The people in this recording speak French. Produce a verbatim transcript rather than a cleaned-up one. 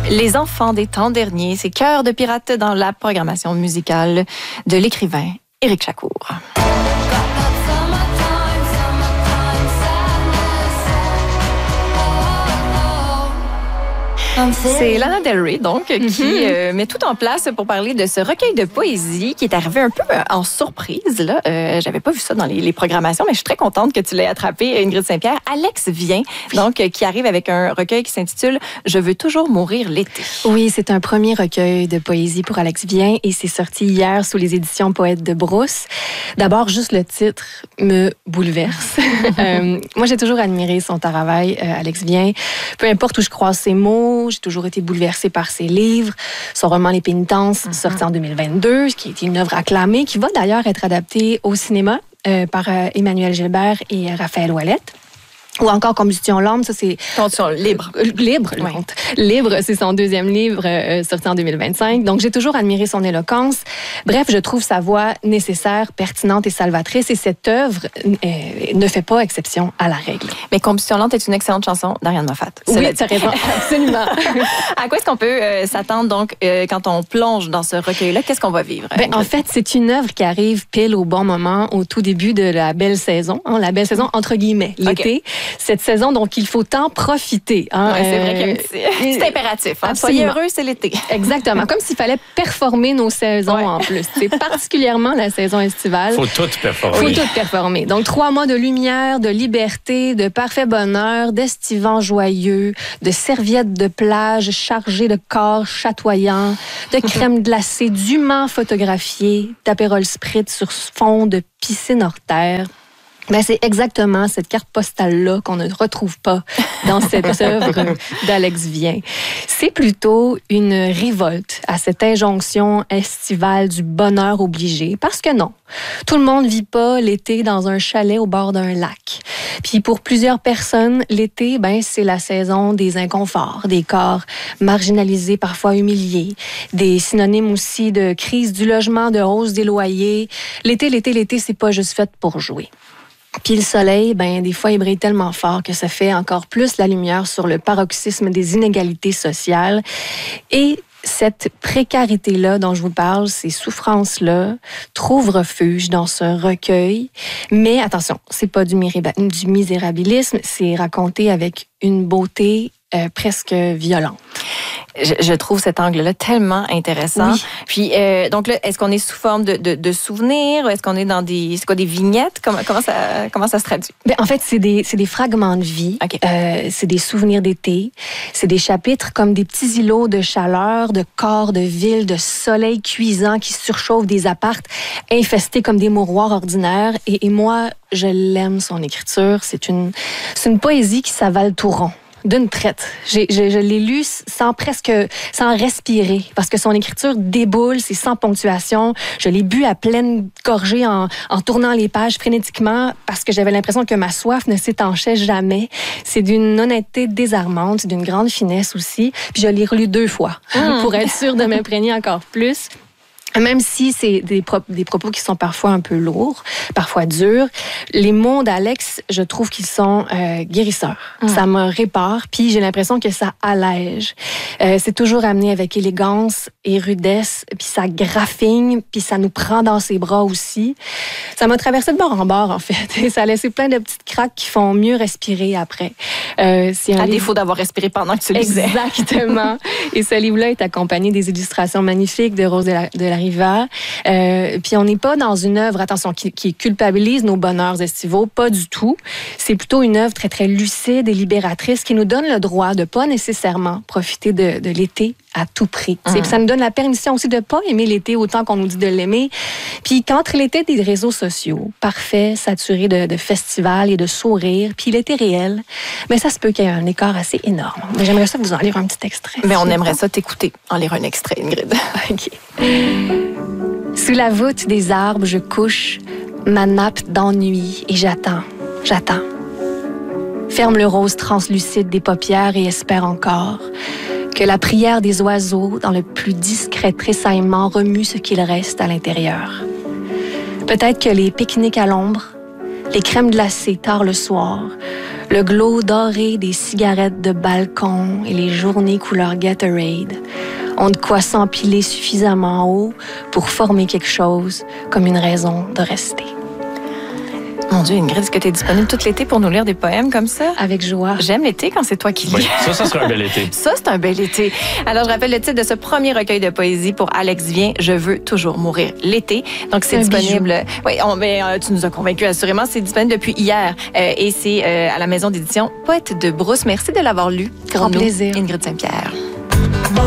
Les enfants des temps derniers, c'est Cœur de pirate dans la programmation musicale de l'écrivain Éric Chacour. C'est Lana Del Rey, donc, mm-hmm. qui euh, met tout en place pour parler de ce recueil de poésie qui est arrivé un peu en surprise. Là. Euh, j'avais pas vu ça dans les, les programmations, mais je suis très contente que tu l'aies attrapé, Ingrid Saint-Pierre. Alex Vien, oui. donc, euh, qui arrive avec un recueil qui s'intitule « Je veux toujours mourir l'été ». Oui, c'est un premier recueil de poésie pour Alex Vien et c'est sorti hier sous les éditions Poètes de Brousse. D'abord, juste le titre me bouleverse. euh, moi, j'ai toujours admiré son travail, euh, Alex Vien. Peu importe où je croise ses mots, j'ai toujours été bouleversée par ses livres. Son roman Les Pénitences, mm-hmm. sorti en deux mille vingt-deux, qui est une œuvre acclamée, qui va d'ailleurs être adaptée au cinéma euh, par euh, Emmanuel Gilbert et Raphaël Ouellette. Ou encore Combustion l'âme, ça c'est... Combustion libre. Libre, oui. Libre, c'est son deuxième livre euh, sorti en deux mille vingt-cinq. Donc, j'ai toujours admiré son éloquence. Bref, je trouve sa voix nécessaire, pertinente et salvatrice. Et cette œuvre euh, ne fait pas exception à la règle. Mais Combustion lente est une excellente chanson d'Ariane Moffat. Oui, tu as raison, absolument. À quoi est-ce qu'on peut euh, s'attendre, donc, euh, quand on plonge dans ce recueil-là? Qu'est-ce qu'on va vivre? Ben, en fait, c'est une œuvre qui arrive pile au bon moment, au tout début de la belle saison. Hein, la belle saison, entre guillemets, l'été. Okay. Cette saison, donc il faut en profiter. Hein. Ouais, c'est vrai que c'est, c'est impératif. Hein. Soyez heureux, c'est l'été. Exactement. Comme s'il fallait performer nos saisons ouais. en plus. C'est particulièrement la saison estivale. Il faut tout performer. Il faut tout performer. Donc trois mois de lumière, de liberté, de parfait bonheur, d'estivants joyeux, de serviettes de plage chargées de corps chatoyants, de crème glacée dûment photographiée, d'apérol spritz sur fond de piscine hors terre. Ben, c'est exactement cette carte postale-là qu'on ne retrouve pas dans cette œuvre d'Alex Vien. C'est plutôt une révolte à cette injonction estivale du bonheur obligé. Parce que non, tout le monde ne vit pas l'été dans un chalet au bord d'un lac. Puis pour plusieurs personnes, l'été, ben, c'est la saison des inconforts, des corps marginalisés, parfois humiliés, des synonymes aussi de crise du logement, de hausse des loyers. L'été, l'été, l'été, c'est pas juste fait pour jouer. Puis le soleil, ben des fois, il brille tellement fort que ça fait encore plus la lumière sur le paroxysme des inégalités sociales. Et cette précarité-là dont je vous parle, ces souffrances-là, trouvent refuge dans ce recueil. Mais attention, c'est pas du, miréba- du misérabilisme, c'est raconté avec une beauté euh, presque violente. Je, je trouve cet angle-là tellement intéressant. Oui. Puis, euh, donc là, est-ce qu'on est sous forme de, de, de souvenirs? Est-ce qu'on est dans des, c'est quoi, des vignettes? Comment, comment, ça, comment ça se traduit? Bien, en fait, c'est des, c'est des fragments de vie. Okay. Euh, c'est des souvenirs d'été. C'est des chapitres comme des petits îlots de chaleur, de corps, de ville, de soleil cuisant qui surchauffe des appartes infestés comme des mouroirs ordinaires. Et, et moi, je l'aime, son écriture. C'est une, c'est une poésie qui s'avale tout rond. D'une traite. J'ai, je, je l'ai lu sans presque, sans respirer, parce que son écriture déboule, c'est sans ponctuation. Je l'ai bu à pleine gorgée en, en tournant les pages frénétiquement, parce que j'avais l'impression que ma soif ne s'étanchait jamais. C'est d'une honnêteté désarmante, d'une grande finesse aussi. Puis je l'ai relu deux fois, mmh. pour être sûre de m'imprégner encore plus. Même si c'est des, pro- des propos qui sont parfois un peu lourds, parfois durs, les mots d'Alex, je trouve qu'ils sont euh, guérisseurs. Mmh. Ça me répare, puis j'ai l'impression que ça allège. Euh, c'est toujours amené avec élégance et rudesse, puis ça graffigne, puis ça nous prend dans ses bras aussi. Ça m'a traversé de bord en bord, en fait. Et ça a laissé plein de petites craques qui font mieux respirer après. Euh, c'est un à livre... défaut d'avoir respiré pendant que tu le lisais. Exactement. Et ce livre-là est accompagné des illustrations magnifiques de Rose de la, de la Riva. Euh, puis on n'est pas dans une œuvre, attention, qui, qui culpabilise nos bonheurs estivaux, pas du tout. C'est plutôt une œuvre très, très lucide et libératrice qui nous donne le droit de pas nécessairement profiter de, de l'été à tout prix. Mmh. Ça nous donne la permission aussi de pas aimer l'été autant qu'on nous dit de l'aimer. Puis qu'entre l'été des réseaux sociaux, parfait, saturé de, de festivals et de sourires, puis l'été réel, mais ça se peut qu'il y ait un écart assez énorme. Mais j'aimerais ça vous en lire un petit extrait. Mais on aimerait ça t'écouter en lire un extrait, Ingrid. OK. Sous la voûte des arbres, je couche ma nappe d'ennui et j'attends, j'attends. Ferme le rose translucide des paupières et espère encore que la prière des oiseaux, dans le plus discret tressaillement, remue ce qu'il reste à l'intérieur. Peut-être que les pique-niques à l'ombre, les crèmes glacées tard le soir, Le glow doré des cigarettes de balcon et les journées couleur Gatorade ont de quoi s'empiler suffisamment haut pour former quelque chose comme une raison de rester. Mon Dieu, Ingrid, est-ce que tu es disponible tout l'été pour nous lire des poèmes comme ça? Avec joie. J'aime l'été quand c'est toi qui lis. Oui, ça, ça serait un bel été. Ça, c'est un bel été. Alors, je rappelle le titre de ce premier recueil de poésie pour Alex Vien, Je veux toujours mourir l'été. Donc, c'est disponible. Oui, on, mais, euh, tu nous as convaincus, assurément. C'est disponible depuis hier euh, et c'est euh, à la maison d'édition Poète de Brousse. Merci de l'avoir lu. Grand plaisir. Ingrid Saint-Pierre.